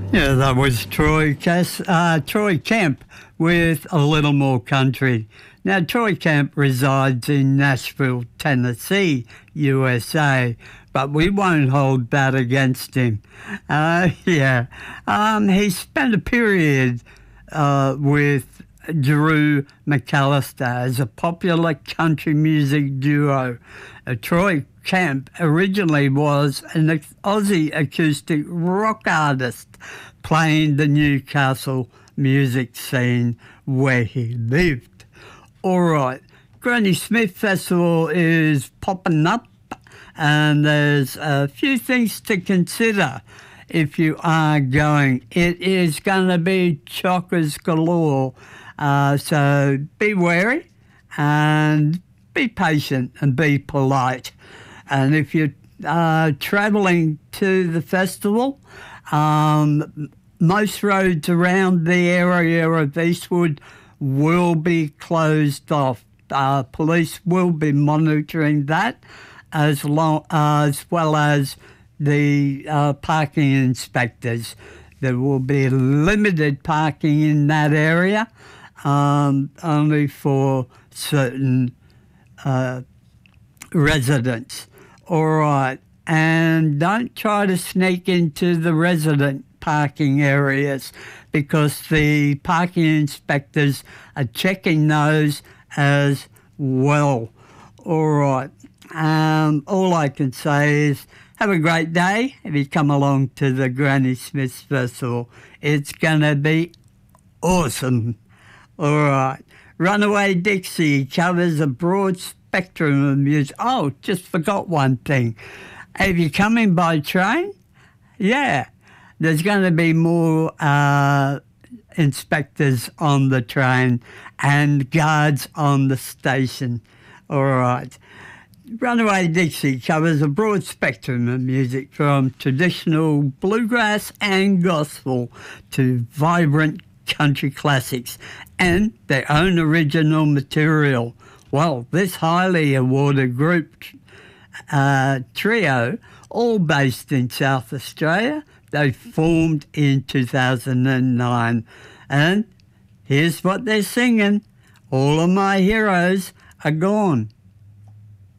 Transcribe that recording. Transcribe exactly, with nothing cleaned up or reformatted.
Yeah, that was Troy Cass, uh, Troy Kemp with A Little More Country. Now, Troy Kemp resides in Nashville, Tennessee, U S A, but we won't hold that against him. Uh, yeah, um, he spent a period uh, with Drew McAllister as a popular country music duo. Uh, Troy Kemp originally was an Aussie acoustic rock artist playing the Newcastle music scene where he lived. All right, Granny Smith Festival is popping up, and there's a few things to consider if you are going. It is going to be chockers galore, uh, so be wary and be patient and be polite. And if you're uh, travelling to the festival, um, most roads around the area of Eastwood will be closed off. Uh, police will be monitoring that, as long as well as the uh, parking inspectors. There will be limited parking in that area, um, only for certain uh, residents. All right, and don't try to sneak into the resident parking areas, because the parking inspectors are checking those as well. All right, um, all I can say is have a great day if you come along to the Granny Smith Festival. It's going to be awesome. All right, Runaway Dixie covers a broad spectrum of music. Oh, just forgot one thing. If you're coming by train, yeah, there's going to be more uh, inspectors on the train and guards on the station. All right. Runaway Dixie covers a broad spectrum of music, from traditional bluegrass and gospel to vibrant country classics and their own original material. Well, this highly awarded group uh, trio, all based in South Australia, they formed in two thousand nine. And here's what they're singing: All of My Heroes Are Gone.